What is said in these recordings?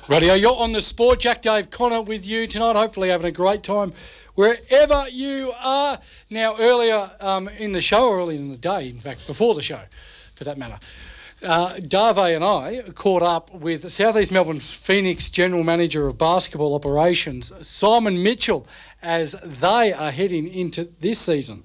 Radio, you're on the Sport. Jack Dave Connor with you tonight. Hopefully having a great time wherever you are. Now, earlier in the show, early in the day, in fact, before the show, for that matter, Dave and I caught up with South East Melbourne Phoenix General Manager of Basketball Operations, Simon Mitchell, as they are heading into this season.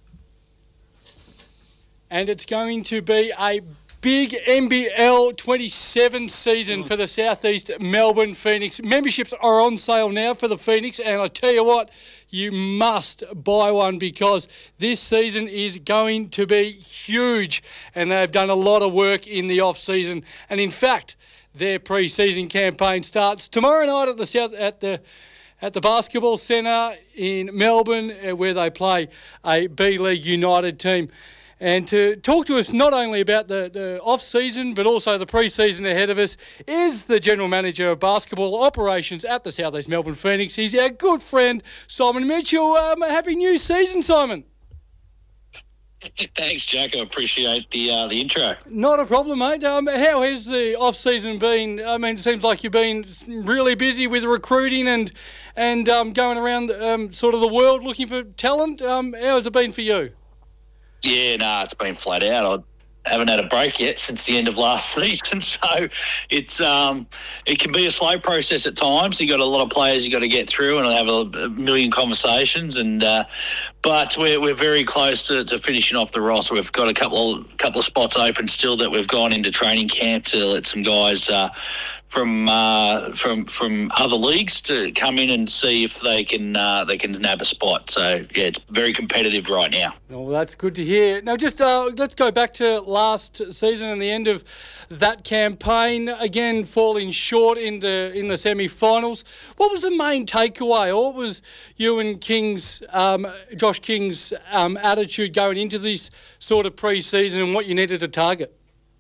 And it's going to be a big NBL 27 season for the South East Melbourne Phoenix. Memberships are on sale now for the Phoenix, and I tell you what, you must buy one because this season is going to be huge, and they've done a lot of work in the off-season. And in fact, their pre-season campaign starts tomorrow night at the Basketball Centre in Melbourne, where they play a B-League United team. And to talk to us not only about the off-season but also the pre-season ahead of us is the General Manager of Basketball Operations at the South East Melbourne Phoenix. He's our good friend, Simon Mitchell. Happy new season, Simon. Thanks, Jack. I appreciate the intro. Not a problem, mate. How has the off-season been? I mean, it seems like you've been really busy with recruiting and going around sort of the world looking for talent. How has it been for you? Yeah, it's been flat out. I haven't had a break yet since the end of last season, so it's it can be a slow process at times. You got a lot of players you got to get through, and I have a million conversations. And but we're very close to finishing off the roster. We've got a couple of spots open still that we've gone into training camp to let some guys from other leagues to come in and see if they can nab a spot. So yeah, it's very competitive right now. Well, that's good to hear. Now, just let's go back to last season and the end of that campaign. Again, falling short in the semi-finals. What was the main takeaway, or what was you and Josh King's attitude going into this sort of pre-season, and what you needed to target?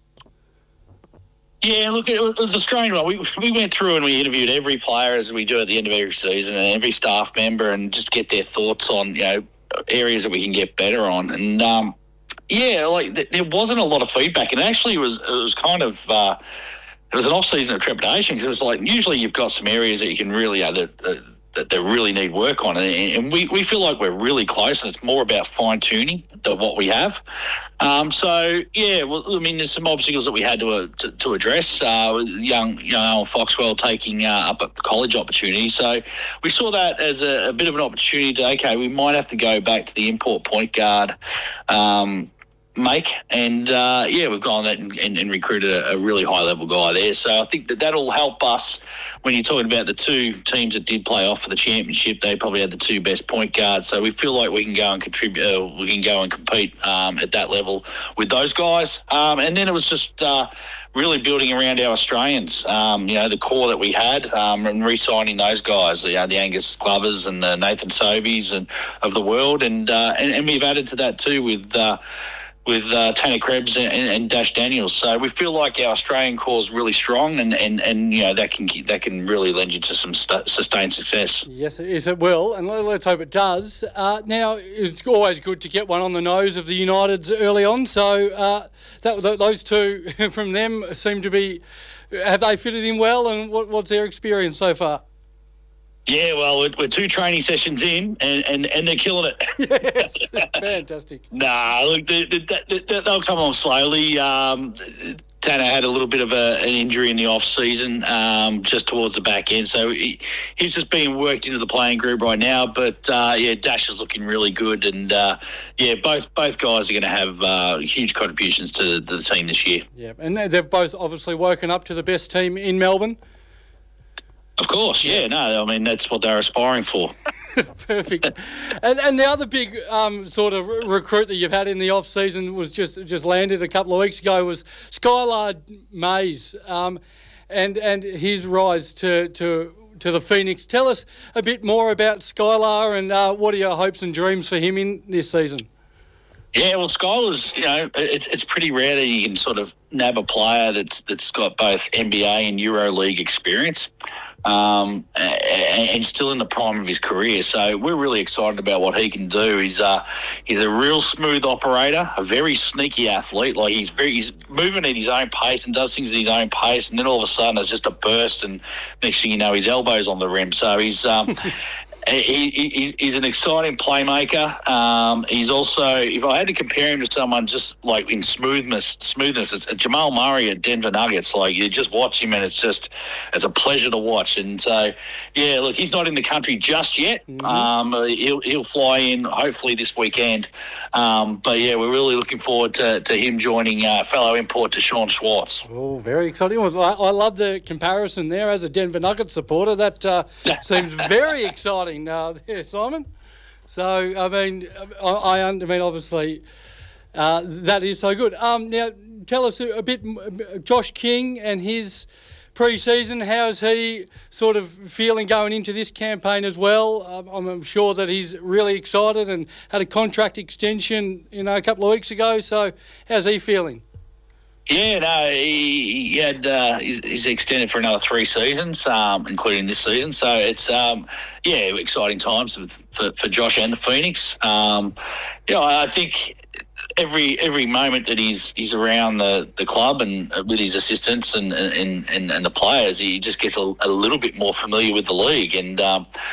Yeah, look, it was a strange one. We went through and we interviewed every player, as we do at the end of every season, and every staff member, and just get their thoughts on, areas that we can get better on. And there wasn't a lot of feedback, and actually it was kind of it was an off season of trepidation, because it was like usually you've got some areas that you can really that they really need work on, and we feel like we're really close, and it's more about fine tuning what we have. So yeah, well, I mean, there's some obstacles that we had to address. Young Alan Foxwell taking up a college opportunity, so we saw that as a bit of an opportunity to we might have to go back to the import point guard. And we've gone that and recruited a really high level guy there. So I think that'll help us when you're talking about the two teams that did play off for the championship. They probably had the two best point guards. So we feel like we can go and contribute, we can go and compete at that level with those guys. And then it was just really building around our Australians, the core that we had, and re-signing those guys, the Angus Glovers and the Nathan Sobeys and of the world. And we've added to that too with Tanner Krebs and Dash Daniels. So we feel like our Australian core is really strong, and that can really lend you to some sustained success. Yes, it will, and let's hope it does. Now, it's always good to get one on the nose of the Uniteds early on, so those two from them seem to be... Have they fitted in well, and what's their experience so far? Yeah, well, we're 2 training sessions in, and they're killing it. Yes, fantastic. Look, they'll come on slowly. Tanner had a little bit of an injury in the off-season, just towards the back end, so he's just being worked into the playing group right now. But, Dash is looking really good, and, both guys are going to have huge contributions to the team this year. Yeah, and they've both obviously woken up to the best team in Melbourne. Of course, yeah. No, I mean, that's what they're aspiring for. Perfect. And the other big sort of recruit that you've had in the off-season was just landed a couple of weeks ago was Skylar Mays and his rise to the Phoenix. Tell us a bit more about Skylar and what are your hopes and dreams for him in this season? Yeah, well, Skylar's, it's pretty rare that you can sort of nab a player that's got both NBA and EuroLeague experience, and still in the prime of his career. So we're really excited about what he can do. He's a real smooth operator, a very sneaky athlete. Like he's moving at his own pace and does things at his own pace, and then all of a sudden there's just a burst, and next thing you know, his elbow's on the rim. So he's he's an exciting playmaker. He's also, if I had to compare him to someone just like in smoothness, it's Jamal Murray at Denver Nuggets. Like you just watch him and it's a pleasure to watch. And so, yeah, look, he's not in the country just yet. Mm-hmm. He'll fly in hopefully this weekend. But yeah, we're really looking forward to him joining fellow import Deshaun Schwartz. Oh, very exciting. I love the comparison there as a Denver Nuggets supporter. That seems very exciting. There, Simon. So, I mean, obviously, that is so good. Now, tell us a bit, Josh King and his pre-season. How's he sort of feeling going into this campaign as well? I'm sure that he's really excited and had a contract extension, a couple of weeks ago. So, how's he feeling? Yeah, no, he had he's extended for another 3 seasons, including this season. So it's exciting times for Josh and the Phoenix. I think every moment that he's around the club and with his assistants and the players, he just gets a little bit more familiar with the league. And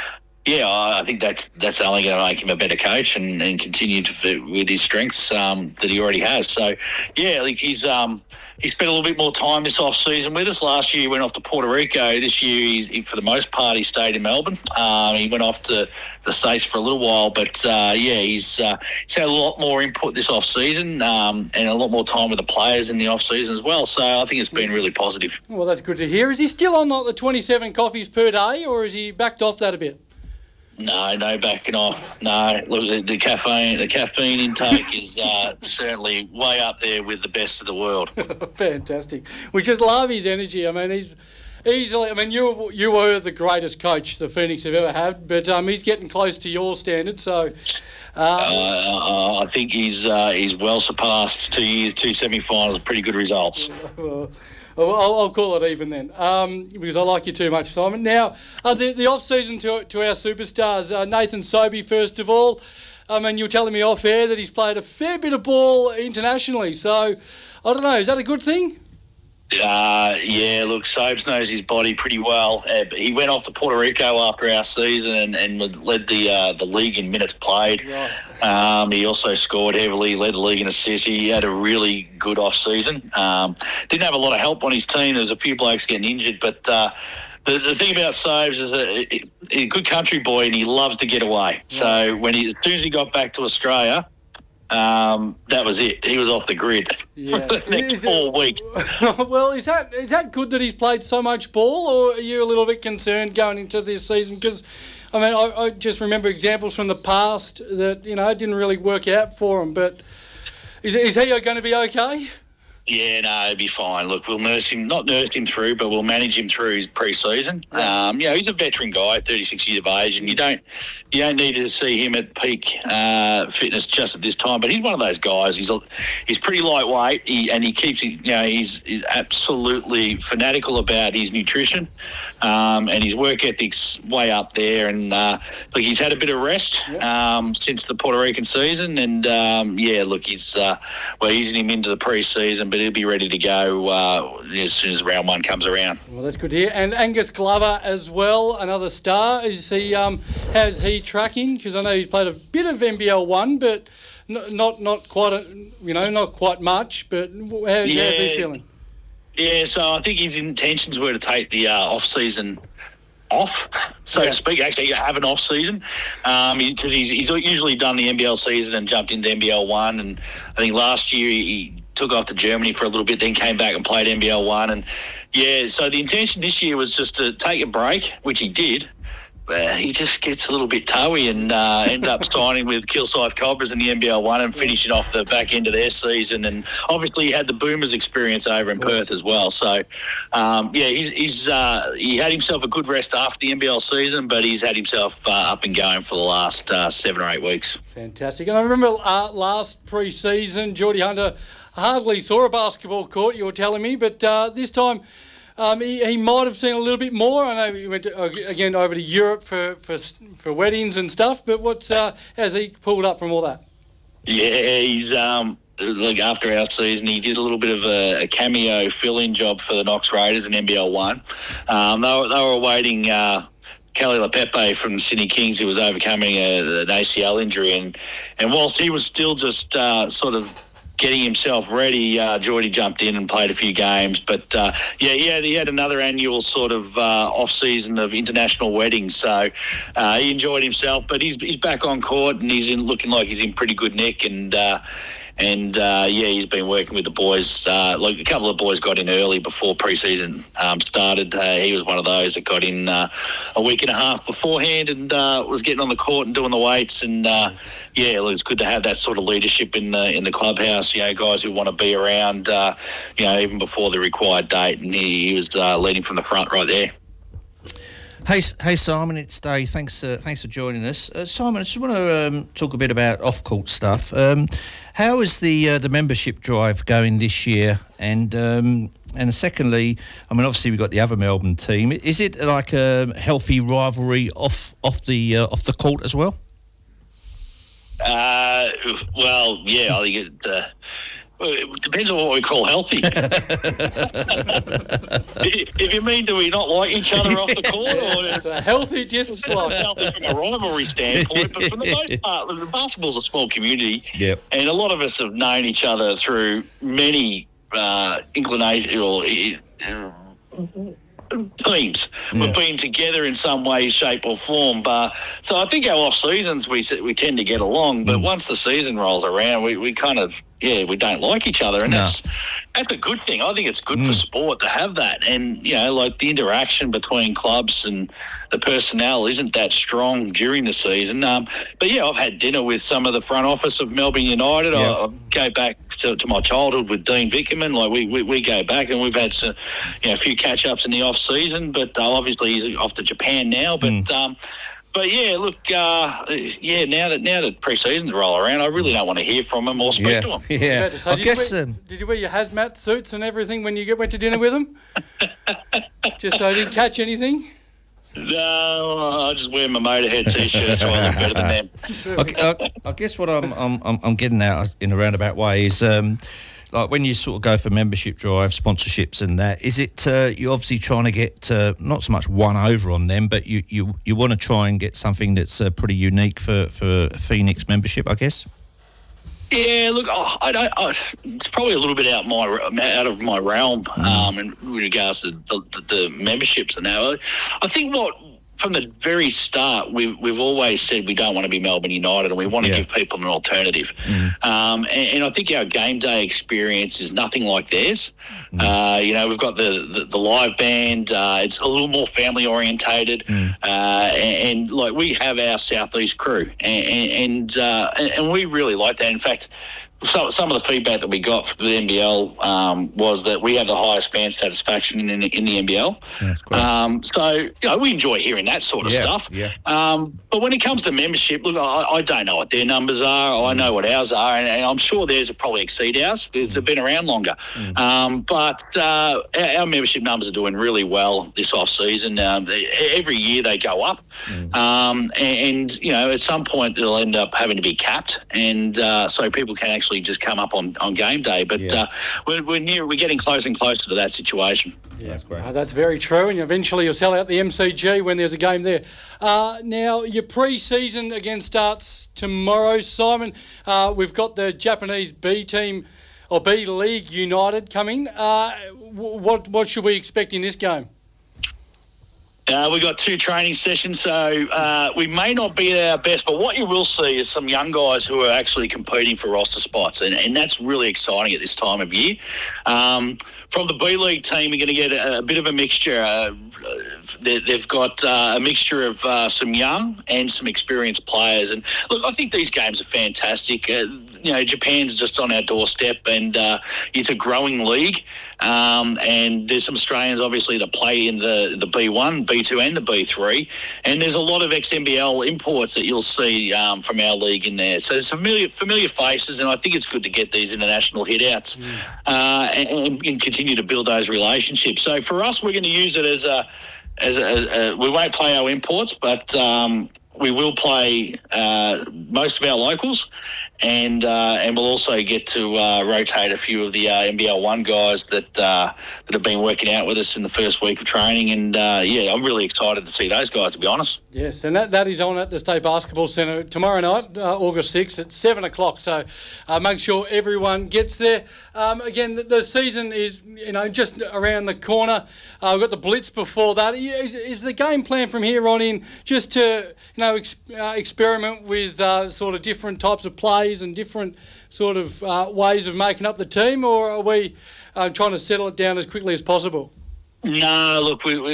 I think that's only going to make him a better coach and continue with his strengths that he already has. So, yeah, like he spent a little bit more time this off-season with us. Last year he went off to Puerto Rico. This year, he for the most part, he stayed in Melbourne. He went off to the States for a little while. But, he's had a lot more input this off-season and a lot more time with the players in the off-season as well. So I think it's been really positive. Well, that's good to hear. Is he still on the 27 coffees per day, or has he backed off that a bit? No backing off. No, look, the caffeine intake is certainly way up there with the best of the world. Fantastic. We just love his energy. I mean, he's easily. I mean, you were the greatest coach the Phoenix have ever had, but he's getting close to your standard. So, I think he's well surpassed 2 years, 2 semi-finals, pretty good results. I'll call it even then, because I like you too much, Simon. Now, the off-season to our superstars, Nathan Sobey, first of all. I mean, you were telling me off-air that he's played a fair bit of ball internationally. So, I don't know, is that a good thing? Look, Sobes knows his body pretty well. He went off to Puerto Rico after our season and led the league in minutes played. Right. He also scored heavily, led the league in assists. He had a really good off-season. Didn't have a lot of help on his team. There was a few blokes getting injured, but the thing about Sobes is he's a good country boy and he loves to get away. Yeah. So as soon as he got back to Australia, that was it. He was off the grid for the next 4 weeks. Well, is that good that he's played so much ball, or are you a little bit concerned going into this season? Because, I mean, I just remember examples from the past that, didn't really work out for him. But is he going to be okay? Yeah, no, he'll be fine. Look, we'll not nurse him through, but we'll manage him through his pre-season. He's a veteran guy, 36 years of age, and you don't need to see him at peak fitness just at this time. But he's one of those guys. He's pretty lightweight, and he keeps. He's absolutely fanatical about his nutrition, and his work ethic's way up there. And he's had a bit of rest since the Puerto Rican season, and we're easing him into the pre-season, but he'll be ready to go as soon as round 1 comes around. Well, that's good to hear. And Angus Glover as well, another star. Is he? How's he tracking? Because I know he's played a bit of NBL 1, but not quite. Not quite much. But how's he feeling? Yeah, so I think his intentions were to take the off-season off, so to speak, actually have an off-season, because he's usually done the NBL season and jumped into NBL 1, and I think last year he took off to Germany for a little bit, then came back and played NBL 1, and so the intention this year was just to take a break, which he did, he just gets a little bit toey and end up signing with Kilsyth Cobras in the NBL 1 and finishing off the back end of their season. And obviously he had the Boomers experience over in Perth as well. So, he had himself a good rest after the NBL season, but he's had himself up and going for the last 7 or 8 weeks. Fantastic. And I remember last pre-season, Geordie Hunter hardly saw a basketball court, you were telling me, but this time he might have seen a little bit more. I know he went again over to Europe for weddings and stuff, but how's he pulled up from all that? Yeah, he's after our season, he did a little bit of a cameo fill-in job for the Knox Raiders in NBL 1. They were awaiting Kelly LaPepe from the Sydney Kings, who was overcoming an ACL injury, and whilst he was still just sort of getting himself ready, Geordie jumped in and played a few games. But, he had another annual sort of off-season of international weddings. So he enjoyed himself. But he's back on court and he's looking like he's in pretty good nick. And he's been working with the boys. A couple of boys got in early before pre-season started. He was one of those that got in a week and a half beforehand and was getting on the court and doing the weights. And it's good to have that sort of leadership in the clubhouse. Guys who want to be around, even before the required date. And he was leading from the front right there. Hey Simon, it's Dave. Thanks for joining us. Simon, I just want to talk a bit about off-court stuff. How is the membership drive going this year? And secondly, I mean, obviously we've got the other Melbourne team. Is it like a healthy rivalry off the court as well? I think it depends on what we call healthy. If you mean, do we not like each other off the court? Or it's a healthy dislike. Healthy from a rivalry standpoint, but for the most part, basketball's a small community. Yep. And a lot of us have known each other through many inclination or teams. Yeah. We've been together in some way, shape or form. So I think our off seasons we tend to get along, but once the season rolls around, we kind of we don't like each other, and that's a good thing. I think it's good for sport to have that, and the interaction between clubs and the personnel isn't that strong during the season. But I've had dinner with some of the front office of Melbourne United. Yeah. I go back to my childhood with Dean Vickerman. We go back, and we've had some, a few catch ups in the off season. But obviously he's off to Japan now. But now that pre-seasons roll around, I really don't want to hear from him or speak to him. Yeah, did you wear your hazmat suits and everything when you went to dinner with him? Just so I didn't catch anything? No, I just wear my Motorhead T-shirt, so I look better than them. I guess what I'm getting at in a roundabout way is like when you sort of go for membership drive, sponsorships and that, is it you're obviously trying to get not so much one over on them, but you want to try and get something that's pretty unique for Phoenix membership, I guess? Yeah, look, it's probably a little bit out of my realm in regards to the memberships and that. I think from the very start, we've always said we don't want to be Melbourne United and we want to give people an alternative. And I think our game day experience is nothing like theirs. We've got the live band. It's a little more family orientated, and like we have our Southeast crew, and we really like that. In fact, some of the feedback that we got from the NBL was that we have the highest fan satisfaction in the NBL. That's great. So we enjoy hearing that sort of stuff. Yeah. But when it comes to membership, look, I don't know what their numbers are. I know what ours are, and I'm sure theirs will probably exceed ours because they've been around longer. But our membership numbers are doing really well this off season. Every year they go up, and at some point they'll end up having to be capped, and so people can actually just come up on game day, but we're getting closer and closer to that situation. Yeah, that's great. That's very true, and eventually you'll sell out the MCG when there's a game there. Now, your pre-season again starts tomorrow, Simon. We've got the Japanese B team or B League United coming. What should we expect in this game? We've got 2 training sessions, so we may not be at our best, but what you will see is some young guys who are actually competing for roster spots, and that's really exciting at this time of year. From the B League team, we're going to get a bit of a mixture. they've got a mixture of some young and some experienced players. And look, I think these games are fantastic. Japan's just on our doorstep, and it's a growing league. And there's some Australians, obviously, that play in the B1, B2 and the B3. And there's a lot of ex-NBL imports that you'll see from our league in there. So there's familiar faces, and I think it's good to get these international hit-outs and continue to build those relationships. So for us, we're going to use it as we won't play our imports, but we will play most of our locals. And we'll also get to rotate a few of the NBL 1 guys that have been working out with us in the first week of training. And, I'm really excited to see those guys, to be honest. Yes, and that is on at the State Basketball Centre tomorrow night, August 6th at 7 o'clock. So make sure everyone gets there. Again, the season is, just around the corner. We've got the Blitz before that. Is the game plan from here on in just to, experiment with sort of different types of plays and different sort of ways of making up the team, or are we trying to settle it down as quickly as possible? No, look, we'll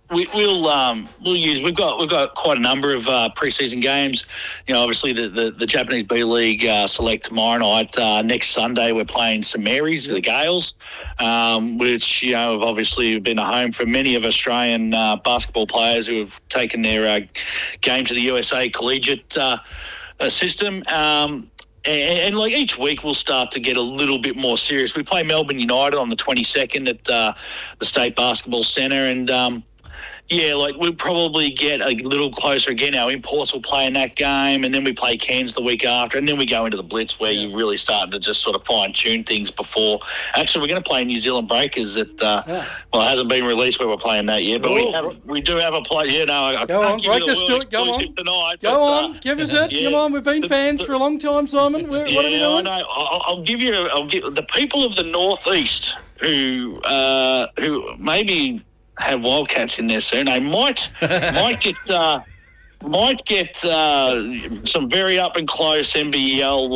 use. We've got quite a number of pre-season games. Obviously the Japanese B League select tomorrow night. Next Sunday we're playing St Mary's, the Gales, which have obviously been a home for many of Australian basketball players who have taken their game to the USA collegiate system. And like each week, we'll start to get a little bit more serious. We play Melbourne United on the 22nd at the State Basketball Centre, and we'll probably get a little closer again. Our imports will play in that game, and then we play Cairns the week after, and then we go into the Blitz where you really start to just sort of fine-tune things before. Actually, we're going to play New Zealand Breakers at, it hasn't been released where we're playing that yet, but we do have a play. Yeah, no, go on, Breakers, do it, go on. Tonight, go on, give us it. Come on, we've been fans for a long time, Simon. What are we doing? I know. I'll give the people of the Northeast who maybe have Wildcats in their surname might get some very up and close NBL.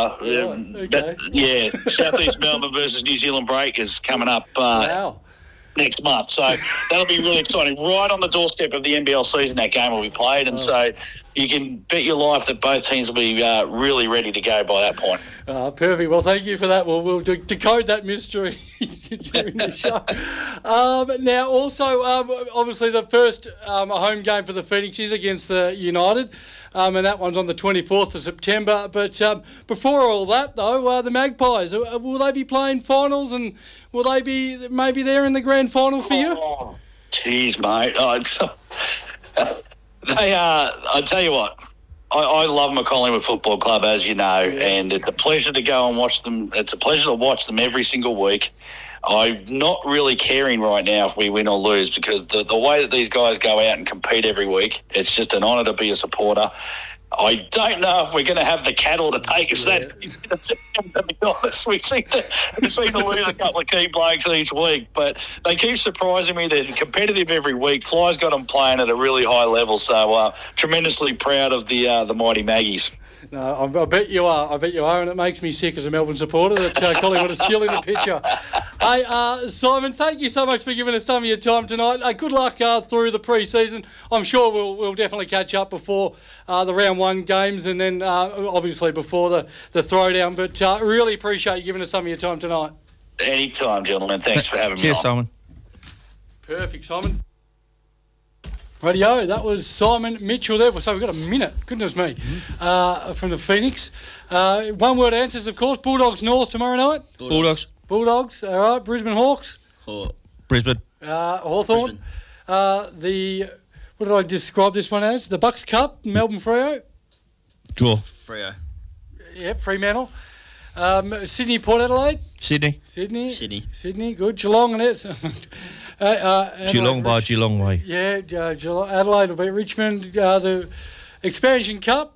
Southeast Melbourne versus New Zealand Breakers coming up. Next month, so that'll be really exciting. Right on the doorstep of the NBL season, that game will be played, and so you can bet your life that both teams will be really ready to go by that point. Perfect. Well, thank you for that. We'll decode that mystery during the show. Now, also, obviously, the first home game for the Phoenix is against the United. And that one's on the 24th of September. But before all that, though, the Magpies, will they be playing finals, and will they be maybe there in the grand final for you? Jeez, mate. I tell you what, I love Collingwood Football Club, as you know, and it's a pleasure to go and watch them. It's a pleasure to watch them every single week. I'm not really caring right now if we win or lose, because the way that these guys go out and compete every week, it's just an honour to be a supporter. I don't know if we're going to have the cattle to take us that. To be honest, we seem to lose a couple of key blokes each week, but they keep surprising me. They're competitive every week. Fly's got them playing at a really high level, so tremendously proud of the mighty Maggies. No, I bet you are. And it makes me sick as a Melbourne supporter that Collingwood is still in the picture. Hey, Simon, thank you so much for giving us some of your time tonight. Good luck through the pre-season. I'm sure we'll definitely catch up before the round 1 games, and then obviously before the throwdown. But really appreciate you giving us some of your time tonight. Anytime, gentlemen. Thanks for having me on. Cheers, Simon. Perfect, Simon. Radio, that was Simon Mitchell there. So we've got a minute, goodness me, from the Phoenix. One-word answers, of course. Bulldogs North tomorrow night. Bulldogs, all right. Brisbane Hawks. Brisbane. Hawthorn. What did I describe this one as? The Bucks Cup, Melbourne Freo. Draw. Freo. Yep, Fremantle. Sydney Port Adelaide. Sydney. Good. Geelong and it's Geelong by Geelong way. Yeah, Adelaide will beat Richmond. The Expansion Cup.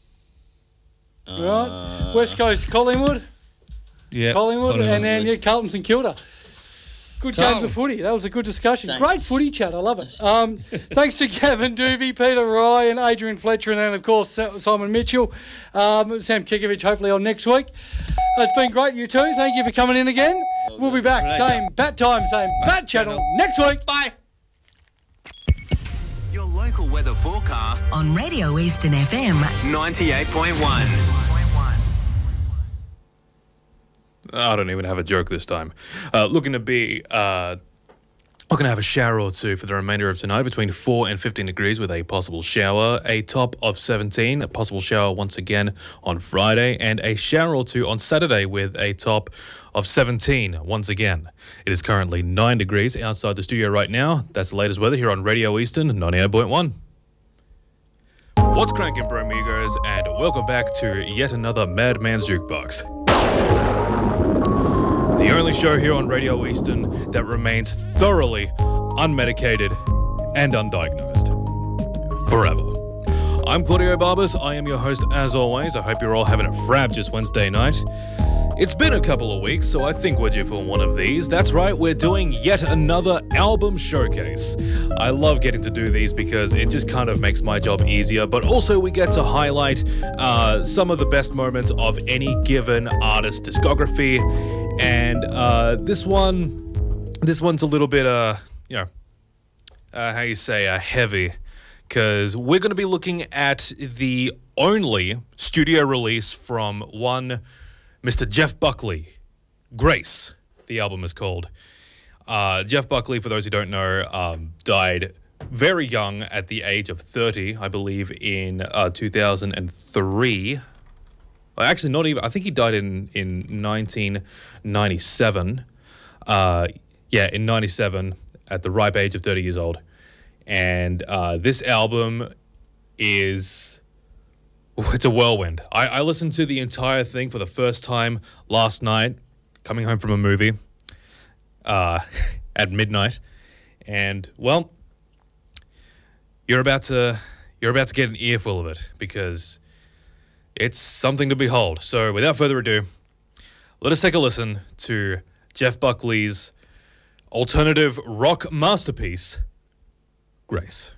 Right. West Coast Collingwood. Yeah. Collingwood. And then Carlton St Kilda. Good games of footy. That was a good discussion. Thanks. Great footy chat. I love it. Thanks to Gavin Doobie, Peter Ryan, Adrian Fletcher, and then, of course, Simon Mitchell. Sam Kikovic, hopefully, on next week. It's been great, you two. Thank you for coming in again. We'll be back. Same bat time, same bat channel next week. Bye. Your local weather forecast on Radio Eastern FM 98.1. I don't even have a joke this time. Looking to have a shower or two for the remainder of tonight, between 4 and 15 degrees with a possible shower, a top of 17, a possible shower once again on Friday, and a shower or two on Saturday with a top of 17 once again. It is currently 9 degrees outside the studio right now. That's the latest weather here on Radio Eastern 98.1. What's cranking, Bromigos, and welcome back to yet another Madman's Jukebox. The only show here on Radio Eastern that remains thoroughly unmedicated and undiagnosed. Forever. I'm Claudio Barbas. I am your host as always. I hope you're all having a frabjous Wednesday night. It's been a couple of weeks, so I think we're due for one of these. That's right, we're doing yet another album showcase. I love getting to do these because it just kind of makes my job easier, but also we get to highlight some of the best moments of any given artist's discography. And this one's a little bit, heavy, because we're going to be looking at the only studio release from one Mr. Jeff Buckley, Grace, the album is called. Jeff Buckley, for those who don't know, died very young at the age of 30, I believe, in 2003. Well, actually, not even. I think he died in 1997. In 97, at the ripe age of 30 years old. And this album is... It's a whirlwind. I listened to the entire thing for the first time last night, coming home from a movie at midnight. And, well, you're about to get an earful of it because it's something to behold. So without further ado, let us take a listen to Jeff Buckley's alternative rock masterpiece, Grace.